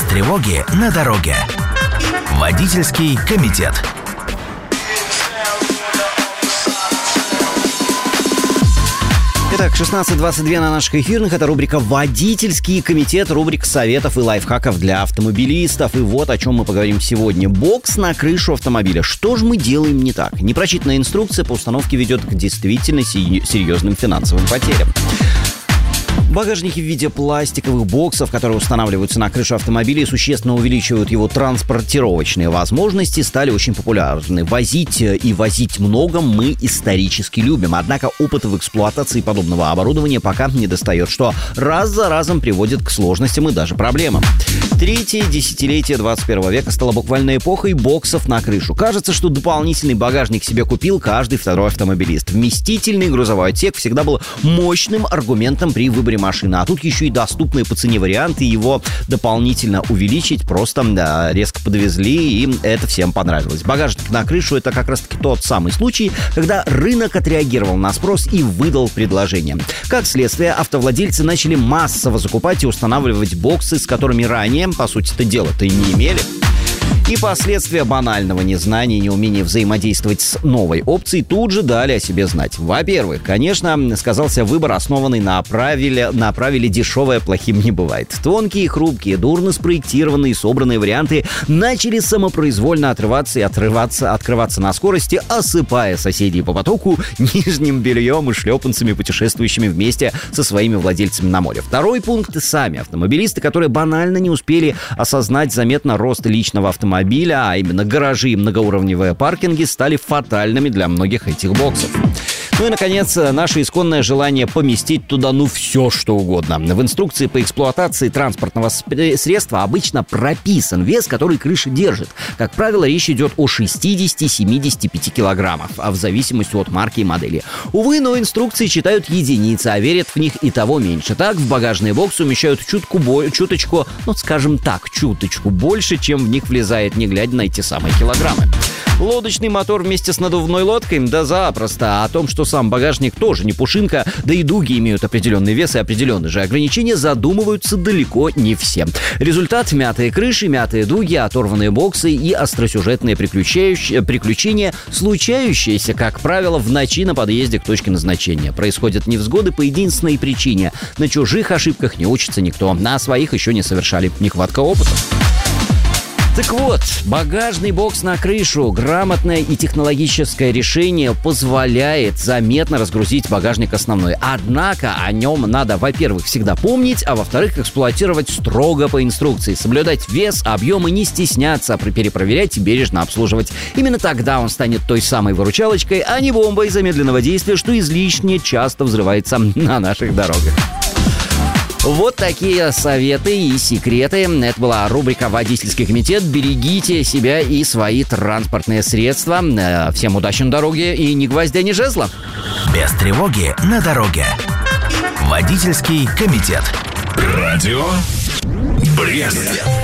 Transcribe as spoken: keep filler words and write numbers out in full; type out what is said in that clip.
тревоги на дороге. Водительский комитет. Итак, шестнадцать двадцать два на наших эфирных. Это рубрика «Водительский комитет», рубрика советов и лайфхаков для автомобилистов. И вот о чем мы поговорим сегодня. Бокс на крышу автомобиля. Что же мы делаем не так? Непрочитанная инструкция по установке ведет к действительно серьезным финансовым потерям. Багажники в виде пластиковых боксов, которые устанавливаются на крышу автомобиля и существенно увеличивают его транспортировочные возможности, стали очень популярны. Возить и возить много мы исторически любим. Однако опыт в эксплуатации подобного оборудования пока не достает, что раз за разом приводит к сложностям и даже проблемам. Третье десятилетие двадцать первого века стало буквально эпохой боксов на крышу. Кажется, что дополнительный багажник себе купил каждый второй автомобилист. Вместительный грузовой отсек всегда был мощным аргументом при выборе машины. А тут еще и доступные по цене варианты. Его дополнительно увеличить просто да, резко подвезли, и это всем понравилось. Багажник на крышу — это как раз-таки тот самый случай, когда рынок отреагировал на спрос и выдал предложение. Как следствие, автовладельцы начали массово закупать и устанавливать боксы, с которыми ранее, по сути-то дела-то, и не имели. И последствия банального незнания и неумения взаимодействовать с новой опцией тут же дали о себе знать. Во-первых, конечно, сказался выбор, основанный на правиле, на правиле «дешевое плохим не бывает». Тонкие, хрупкие, дурно спроектированные и собранные варианты начали самопроизвольно отрываться и отрываться, открываться на скорости, осыпая соседей по потоку нижним бельем и шлепанцами, путешествующими вместе со своими владельцами на море. Второй пункт — сами автомобилисты, которые банально не успели осознать заметно рост личного автомобиля, а именно гаражи и многоуровневые паркинги стали фатальными для многих этих боксов. Ну и, наконец, наше исконное желание поместить туда ну все, что угодно. В инструкции по эксплуатации транспортного средства обычно прописан вес, который крыша держит. Как правило, речь идет о шестьдесят-семьдесят пять килограммов, а в зависимости от марки и модели. Увы, но инструкции читают единицы, а верят в них и того меньше. Так, в багажные боксы умещают чутку, бо- чуточку, ну скажем так, чуточку больше, чем в них влезает, не глядя на эти самые килограммы. Лодочный мотор вместе с надувной лодкой? Да запросто. О том, что сам багажник тоже не пушинка, да и дуги имеют определенный вес и определенные же ограничения, задумываются далеко не все. Результат — мятые крыши, мятые дуги, оторванные боксы и остросюжетные приключения, случающиеся, как правило, в ночи на подъезде к точке назначения. Происходят невзгоды по единственной причине: на чужих ошибках не учится никто, на своих еще не совершали. Нехватка опыта. Так вот, багажный бокс на крышу — грамотное и технологическое решение, позволяет заметно разгрузить багажник основной. Однако о нем надо, во-первых, всегда помнить, а во-вторых, эксплуатировать строго по инструкции, соблюдать вес, объемы, не стесняться, перепроверять и бережно обслуживать. Именно тогда он станет той самой выручалочкой, а не бомбой замедленного действия, что излишне часто взрывается на наших дорогах. Вот такие советы и секреты. Это была рубрика «Водительский комитет». Берегите себя и свои транспортные средства. Всем удачи на дороге и ни гвоздя, ни жезла. Без тревоги на дороге. Водительский комитет. Радио Брест.